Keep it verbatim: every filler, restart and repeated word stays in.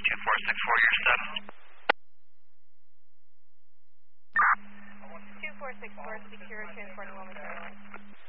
two four six four, your status. two four six four, secure transport momentarily.